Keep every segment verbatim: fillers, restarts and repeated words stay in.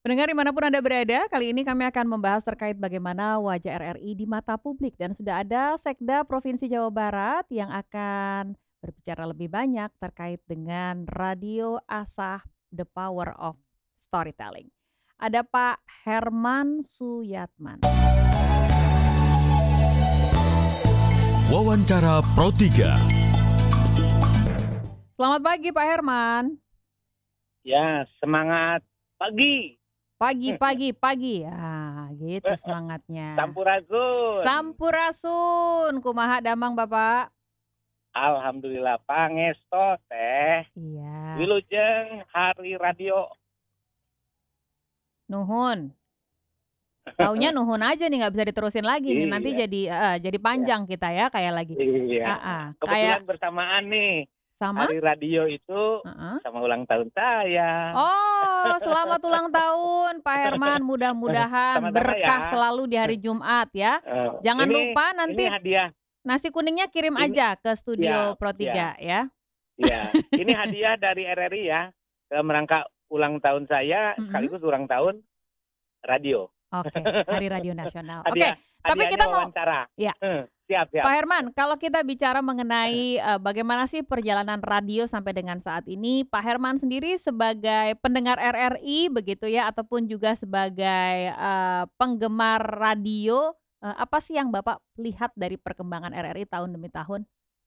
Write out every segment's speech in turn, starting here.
Pendengar dimanapun Anda berada, kali ini kami akan membahas terkait bagaimana wajah R R I di mata publik dan sudah ada Sekda Provinsi Jawa Barat yang akan berbicara lebih banyak terkait dengan radio Asah The Power of Storytelling. Ada Pak Herman Suyatman. Wawancara Pro tiga. Selamat pagi Pak Herman. Ya, semangat pagi. Pagi, pagi, pagi. Ah, gitu semangatnya. Sampurasun. Sampurasun, kumaha damang Bapak? Alhamdulillah pangesto teh. Iya. Wilujeng hari radio. Nuhun. Taunya nuhun aja nih, nggak bisa diterusin lagi nih. Nanti Iya. jadi heeh, jadi panjang kita ya kayak lagi. Iya. Heeh, Kebetulan kayak bersamaan nih. sama? Hari radio itu Heeh. sama ulang tahun saya. Oh, selamat ulang tahun Pak Herman. Mudah-mudahan Sama-sama berkah ya. selalu di hari Jumat ya. Eh, Jangan ini, lupa ini nanti hadiah. nasi kuningnya kirim Ini- aja ke studio Siap, Pro tiga ya. Iya. Ini hadiah dari R R I ya. Dalam rangka ulang tahun saya Mm-mm. sekaligus ulang tahun radio. Oke, Hari Radio Nasional. Oke, Hadiah, tapi hadiahnya kita mau wawancara. Iya. Eh, siap, siap. Pak Herman, kalau kita bicara mengenai eh, bagaimana sih perjalanan radio sampai dengan saat ini, Pak Herman sendiri sebagai pendengar R R I begitu ya, ataupun juga sebagai eh, penggemar radio, eh, apa sih yang Bapak lihat dari perkembangan R R I tahun demi tahun?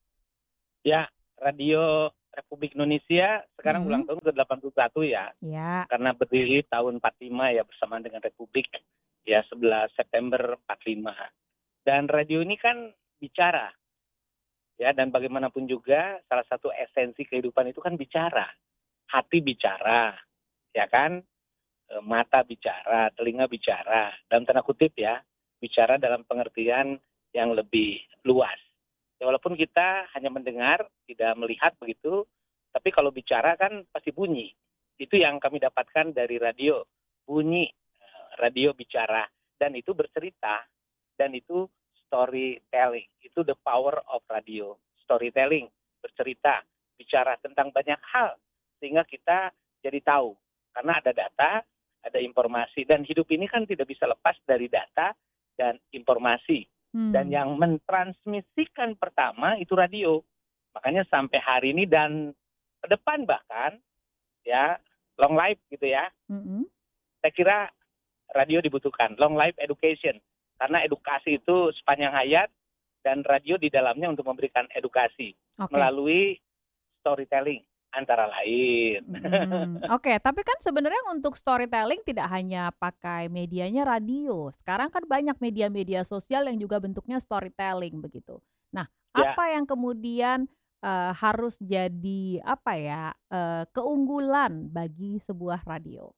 Ya, Radio Republik Indonesia sekarang Mhm. ulang tahun ke delapan puluh satu ya. Ya, Karena berdiri tahun empat puluh lima ya bersamaan dengan Republik ya sebelas September empat puluh lima. Dan radio ini kan bicara. Ya, dan bagaimanapun juga salah satu esensi kehidupan itu kan bicara. Hati bicara, ya kan? E, mata bicara, telinga bicara. Dalam tanda kutip ya, bicara dalam pengertian yang lebih luas. Ya, walaupun kita hanya mendengar, tidak melihat begitu, tapi kalau bicara kan pasti bunyi. Itu yang kami dapatkan dari radio. Bunyi, eh, radio bicara. Dan itu bercerita. Dan itu storytelling. Itu the power of radio. Storytelling, bercerita, bicara tentang banyak hal. Sehingga kita jadi tahu. Karena ada data, ada informasi. Dan hidup ini kan tidak bisa lepas dari data dan informasi. hmm. Dan yang mentransmisikan pertama itu radio. Makanya sampai hari ini dan ke depan bahkan ya long life gitu ya. Mm-mm. Saya kira radio dibutuhkan, long life education. Karena edukasi itu sepanjang hayat dan radio di dalamnya untuk memberikan edukasi Oke. melalui storytelling antara lain. Mm, Oke, tapi kan sebenarnya untuk storytelling tidak hanya pakai medianya radio. Sekarang kan banyak media-media sosial yang juga bentuknya storytelling begitu. Nah, Ya. apa yang kemudian eh, harus jadi apa ya eh, keunggulan bagi sebuah radio?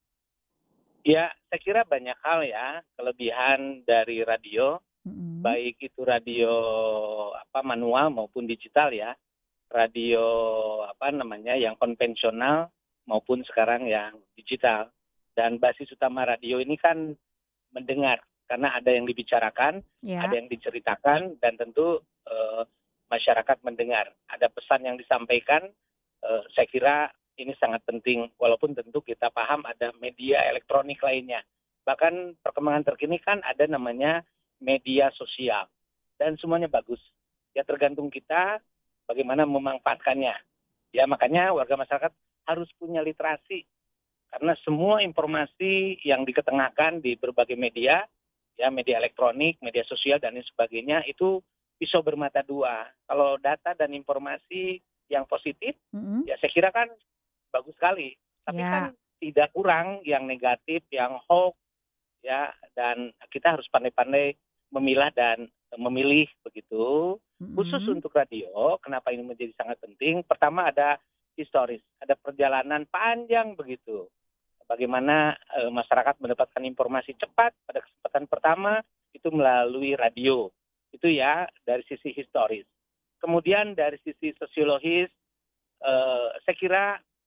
Ya, saya kira banyak hal ya kelebihan dari radio. Mm-mm. Baik itu radio apa manual maupun digital ya, radio apa namanya yang konvensional maupun sekarang yang digital. Dan basis utama radio ini kan mendengar karena ada yang dibicarakan, Ya. ada yang diceritakan dan tentu eh, masyarakat mendengar. Ada pesan yang disampaikan, eh, saya kira ini sangat penting walaupun tentu kita paham ada media elektronik lainnya. Bahkan perkembangan terkini kan ada namanya media sosial dan semuanya bagus. Ya tergantung kita bagaimana memanfaatkannya. Ya makanya warga masyarakat harus punya literasi karena semua informasi yang diketengahkan di berbagai media, ya media elektronik, media sosial dan lain sebagainya itu pisau bermata dua. Kalau data dan informasi yang positif, Mm-mm. ya saya kira kan bagus sekali. Tapi Ya. kan tidak kurang yang negatif, yang hoax, ya dan kita harus pandai-pandai memilah dan memilih begitu. Khusus Mm-mm. untuk radio, kenapa ini menjadi sangat penting? Pertama ada historis, ada perjalanan panjang begitu. Bagaimana eh, masyarakat mendapatkan informasi cepat pada kesempatan pertama itu melalui radio. Itu ya dari sisi historis. Kemudian dari sisi sosiologis, eh, saya kira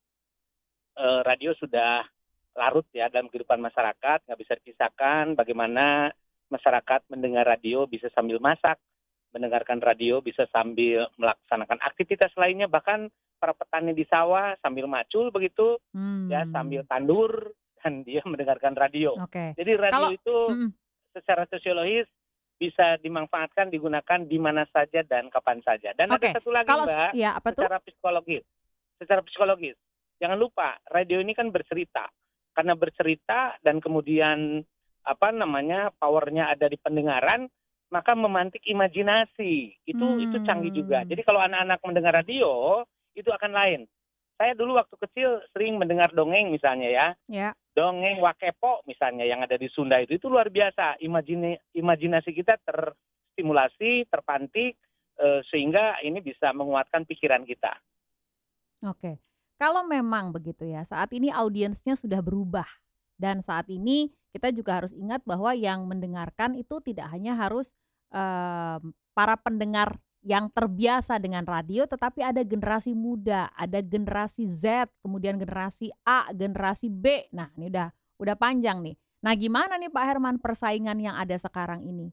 eh, radio sudah larut ya dalam kehidupan masyarakat, nggak bisa dipisahkan bagaimana masyarakat mendengar radio bisa sambil masak, mendengarkan radio bisa sambil melaksanakan aktivitas lainnya, bahkan para petani di sawah sambil macul begitu, Hmm. ya sambil tandur mendengarkan dia mendengarkan radio. Oke. Jadi radio Kalau itu mhm. secara sosiologis bisa dimanfaatkan, digunakan di mana saja dan kapan saja. Dan ada Oke. satu lagi Kalau sep Mbak, ya apa tuh? secara psikologis secara psikologis, jangan lupa radio ini kan bercerita. Karena bercerita dan kemudian, apa namanya, power-nya ada di pendengaran, maka memantik imajinasi. Itu itu canggih juga. Mmm. Jadi kalau anak-anak mendengar radio, itu akan lain. Saya dulu waktu kecil sering mendengar dongeng misalnya ya, Ya. dongeng Wakepo misalnya yang ada di Sunda itu, itu luar biasa. Imajini imajinasi kita terstimulasi, terpantik, eee, sehingga ini bisa menguatkan pikiran kita. Oke. Kalau memang begitu ya, saat ini audiensnya sudah berubah dan saat ini kita juga harus ingat bahwa yang mendengarkan itu tidak hanya harus, mmm, para pendengar yang terbiasa dengan radio, tetapi ada generasi muda, ada generasi Z, kemudian generasi A, generasi B. Nah, ini udah udah panjang nih. Nah, gimana nih Pak Herman persaingan yang ada sekarang ini?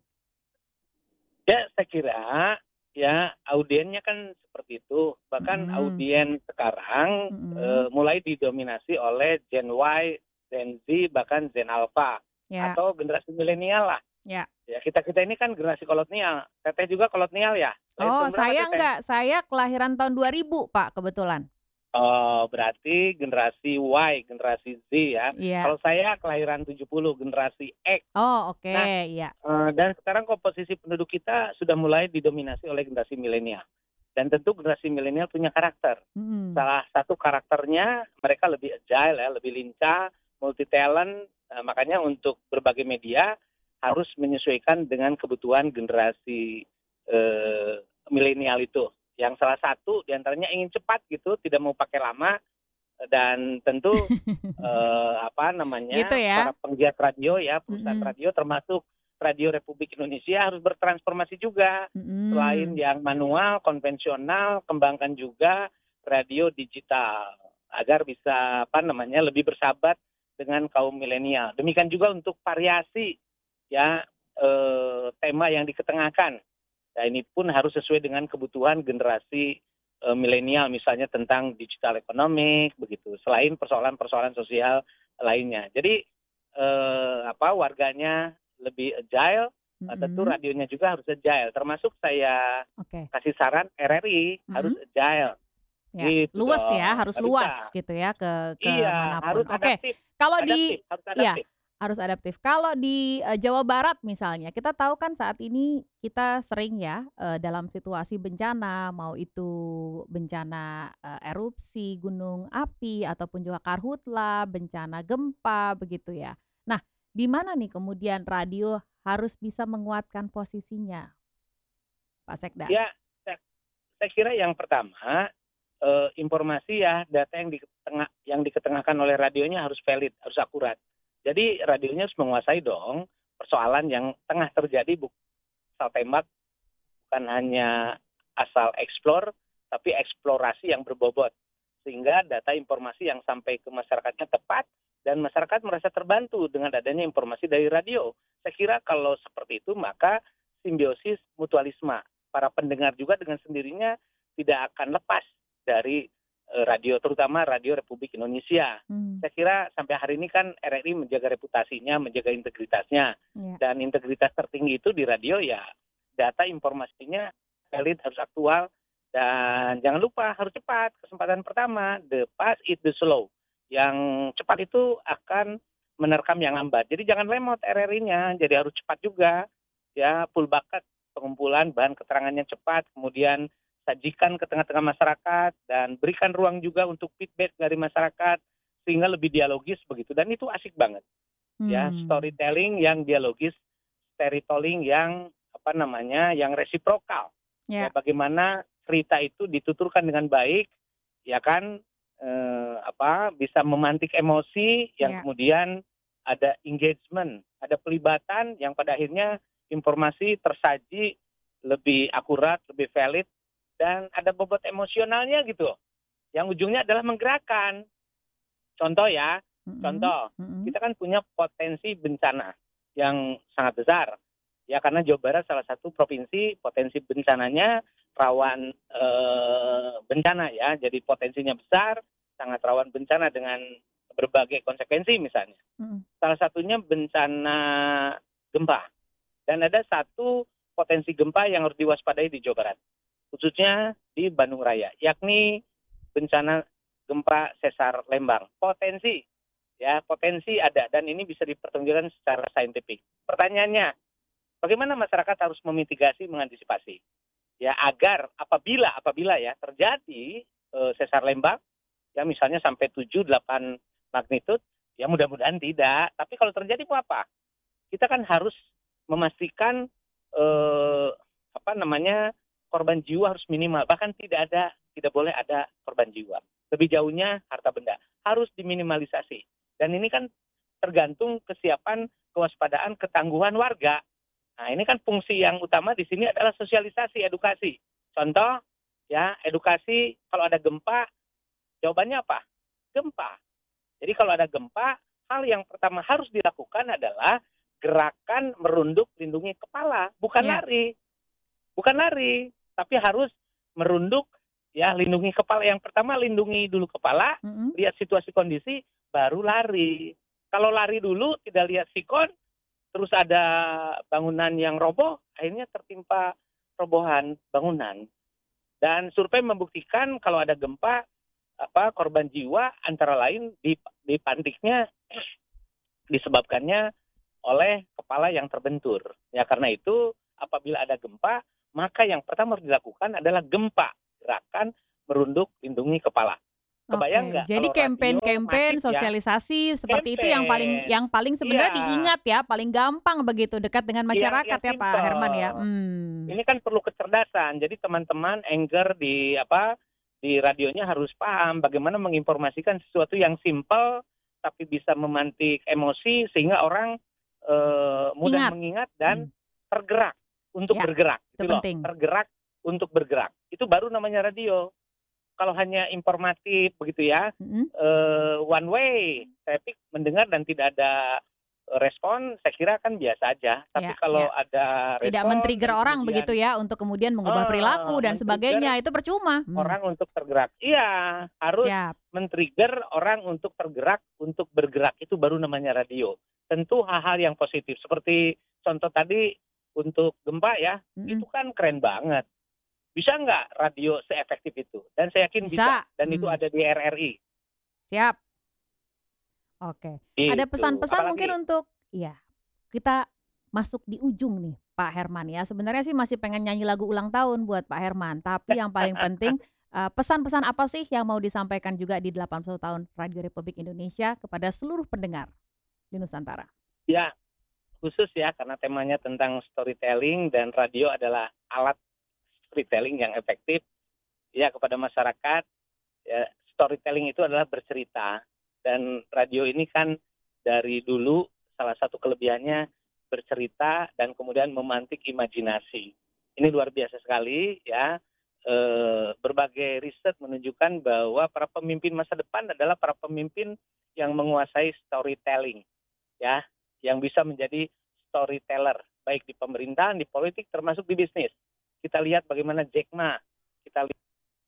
Ya, saya kira ya audiennya kan seperti itu. Bahkan Mhm, audiens sekarang mhm, eh, mulai didominasi oleh Gen Y, Gen Z, bahkan Gen Alpha ya, atau generasi milenial lah. ya. Ya, kita-kita ini kan generasi kolonial. Teteh juga kolonial ya. Lahir Oh, tahun berapa saya Teteh? enggak, saya kelahiran tahun dua ribu Pak, kebetulan. Oh, berarti generasi Y, generasi Z ya. Iya. Kalau saya kelahiran tujuh puluh, generasi X. Oh, oke, Nah, iya. Eee, dan sekarang komposisi penduduk kita sudah mulai didominasi oleh generasi milenial. Dan tentu generasi milenial punya karakter. Mhm. Salah satu karakternya mereka lebih agile ya, lebih lincah, multi talent, eee, makanya untuk berbagai media harus menyesuaikan dengan kebutuhan generasi, eee, milenial itu. Yang salah satu di antaranya ingin cepat gitu, tidak mau pakai lama, dan tentu, eee, apa Gitu namanya, ya? para penggiat radio ya, perusahaan Mhm, radio termasuk Radio Republik Indonesia harus bertransformasi juga. Selain mhm. yang manual, konvensional, kembangkan juga radio digital agar bisa, apa namanya, lebih bersahabat dengan kaum milenial. Demikian juga untuk variasi ya, eee, tema yang diketengahkan. Nah, ini pun harus sesuai dengan kebutuhan generasi, eee, milenial, misalnya tentang digital economic, begitu, selain persoalan-persoalan sosial lainnya. Jadi, eee, apa, warganya lebih agile, eee, tentu Mhm, radionya juga harus agile, termasuk saya oke. kasih saran R R I harus Mhm, agile, ya. gitu Luas ya, dong, harus nggak bisa. luas gitu ya ke ke Iya, manapun. harus Oke, adaptif kalau di adaptif harus iya, adaptif. harus adaptif. Kalau di, eee, Jawa Barat misalnya, kita tahu kan saat ini kita sering ya, eee, dalam situasi bencana, mau itu bencana, eee, erupsi gunung api ataupun juga karhutla, bencana gempa, begitu ya. Nah, di mana nih kemudian radio harus bisa menguatkan posisinya, Pak Sekda? Ya, saya saya kira yang pertama, eee, informasi ya, data yang diketengah yang diketengahkan oleh radionya harus valid, harus akurat. Jadi radionya harus menguasai dong persoalan yang tengah terjadi, bukan asal tembak, bukan hanya asal eksplor, tapi eksplorasi yang berbobot. Sehingga data informasi yang sampai ke masyarakatnya tepat dan masyarakat merasa terbantu dengan adanya informasi dari radio. Saya kira kalau seperti itu maka simbiosis mutualisme. Para pendengar juga dengan sendirinya tidak akan lepas dari eh, radio, terutama Radio Republik Indonesia. Mmm, Saya kira sampai hari ini kan R R I menjaga reputasinya, menjaga integritasnya. iya, Dan integritas tertinggi itu di radio ya data informasinya valid, harus aktual, dan jangan lupa harus cepat. Kesempatan pertama, the fast is the slow. Yang cepat itu akan menerkam yang lambat. Jadi jangan lemot R R I-nya, jadi harus cepat juga. Ya, full bucket pengumpulan bahan keterangannya cepat, kemudian sajikan ke tengah-tengah masyarakat dan berikan ruang juga untuk feedback dari masyarakat sehingga lebih dialogis begitu. Dan itu asik banget. Ya, mmm, storytelling yang dialogis, storytelling yang apa namanya, yang resiprokal. Ya, ya, bagaimana cerita itu dituturkan dengan baik, ya kan, eee, apa, bisa memantik emosi yang ya. kemudian ada engagement, ada pelibatan yang pada akhirnya informasi tersaji lebih akurat, lebih valid, dan ada bobot emosionalnya gitu, yang ujungnya adalah menggerakkan. Contoh ya, Mhm, contoh, mhm. kita kan punya potensi bencana yang sangat besar. Ya karena Jawa Barat salah satu provinsi potensi bencananya rawan eh, bencana ya. Jadi potensinya besar, sangat rawan bencana dengan berbagai konsekuensi misalnya. Mhm. Salah satunya bencana gempa. Dan ada satu potensi gempa yang harus diwaspadai di Jawa Barat, khususnya di Bandung Raya, yakni bencana gempa sesar Lembang. Potensi, ya potensi ada dan ini bisa dipertanggungjawabkan secara saintifik. Pertanyaannya, bagaimana masyarakat harus memitigasi, mengantisipasi, ya agar apabila apabila ya terjadi eh, sesar Lembang, ya misalnya sampai tujuh delapan magnitude, ya mudah-mudahan tidak. Tapi kalau terjadi mau apa? Kita kan harus memastikan eh, apa namanya korban jiwa harus minimal, bahkan tidak ada tidak boleh ada korban jiwa. Lebih jauhnya harta benda harus diminimalisasi. Dan ini kan tergantung kesiapan, kewaspadaan, ketangguhan warga. Nah, ini kan fungsi yang utama di sini adalah sosialisasi, edukasi. Contoh, ya edukasi kalau ada gempa, jawabannya apa? Gempa. Jadi kalau ada gempa, hal yang pertama harus dilakukan adalah gerakan merunduk lindungi kepala, bukan Ya. lari. Bukan lari, tapi harus merunduk ya lindungi kepala. Yang pertama lindungi dulu kepala, Mhm. lihat situasi kondisi, baru lari. Kalau lari dulu tidak lihat sikon, terus ada bangunan yang roboh, akhirnya tertimpa robohan bangunan. Dan survei membuktikan kalau ada gempa, apa korban jiwa antara lain di dipantiknya disebabkannya oleh kepala yang terbentur. Ya karena itu apabila ada gempa, maka yang pertama harus dilakukan adalah gempa, gerakan merunduk lindungi kepala. Kebayang Oke, nggak jadi kalau radio campaign-campaign, masif ya, sosialisasi seperti itu yang paling campaign. yang paling Iya, sebenarnya diingat ya, paling gampang begitu, dekat dengan yang masyarakat yang ya Pak Herman ya? simple. Mmm. Ini kan perlu kecerdasan. Jadi teman-teman anchor di apa di radionya harus paham bagaimana menginformasikan sesuatu yang simple tapi bisa memantik emosi sehingga orang eh, mudah Ingat. mengingat dan Mhm. tergerak untuk Ya, bergerak itu gitu loh. penting. Tergerak untuk bergerak. Itu baru namanya radio. Kalau hanya informatif begitu ya, Mhm. eh, one way, traffic mendengar dan tidak ada respon, saya kira kan biasa aja. Tapi Ya, kalau ya. ada Tidak respon men-trigger dan orang begitu kemudian ya, untuk kemudian mengubah eh, perilaku dan men-trigger sebagainya, itu percuma. Mmm, orang untuk tergerak. Iya, harus siap. men-trigger orang untuk tergerak, untuk bergerak. Itu baru namanya radio. Tentu hal-hal yang positif. Seperti contoh tadi untuk gempa ya, itu Mhm. kan keren banget. Bisa nggak radio seefektif itu? Dan saya yakin bisa. Bisa. Dan itu Mmm, ada di R R I. siap. Oke. Ada Gitu. pesan-pesan Apalagi? mungkin untuk iya, kita masuk di ujung nih Pak Herman ya. Sebenarnya sih masih pengen nyanyi lagu ulang tahun buat Pak Herman, tapi yang paling penting, eee, pesan-pesan apa sih yang mau disampaikan juga di delapan puluh tahun Radio Republik Indonesia kepada seluruh pendengar di Nusantara? Ya, khusus ya, karena temanya tentang storytelling dan radio adalah alat storytelling yang efektif. Ya, kepada masyarakat, ya, storytelling itu adalah bercerita. Dan radio ini kan dari dulu salah satu kelebihannya bercerita dan kemudian memantik imajinasi. Ini luar biasa sekali ya. Eh, berbagai riset menunjukkan bahwa para pemimpin masa depan adalah para pemimpin yang menguasai storytelling ya, yang bisa menjadi storyteller baik di pemerintahan, di politik termasuk di bisnis. Kita lihat bagaimana Jack Ma, kita lihat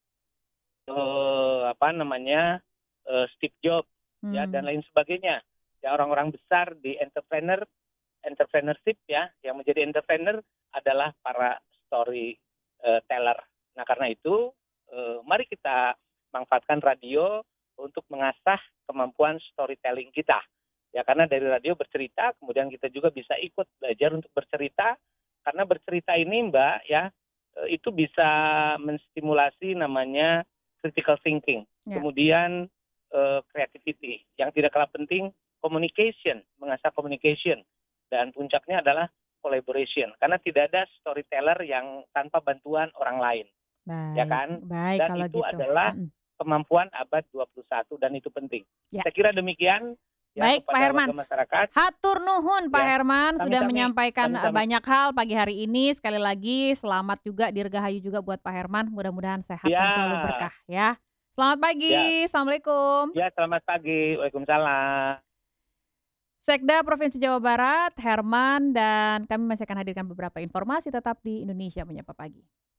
eh, apa namanya eh, Steve Jobs ya dan Mmm, lain sebagainya. Ya orang-orang besar di entrepreneur entrepreneurship ya yang menjadi entrepreneur adalah para storyteller. Nah karena itu eh, mari kita manfaatkan radio untuk mengasah kemampuan storytelling kita. Ya karena dari radio bercerita, kemudian kita juga bisa ikut belajar untuk bercerita. Karena bercerita ini Mbak ya eh, itu bisa menstimulasi namanya critical thinking, ya. kemudian eh, creativity, yang tidak kalah penting communication, mengasah communication, dan puncaknya adalah collaboration, karena tidak ada storyteller yang tanpa bantuan orang lain, ya Baik, kan? baik Dan kalau itu gitu. adalah Mhm, kemampuan abad dua puluh satu dan itu penting. ya. Saya kira demikian ya Baik Pak kepada Herman. warga masyarakat Hatur nuhun Pak ya. Herman sudah Sami-sami, menyampaikan, eee, sami-sami. banyak hal pagi hari ini. Sekali lagi selamat juga, dirgahayu juga buat Pak Herman, mudah-mudahan sehat dan selalu Ya, berkah ya. Selamat ya, pagi, assalamualaikum. ya selamat pagi. Waalaikumsalam. Sekda Provinsi Jawa Barat, Herman, dan kami masih akan hadirkan beberapa informasi tetap di Indonesia Menyapa Pagi.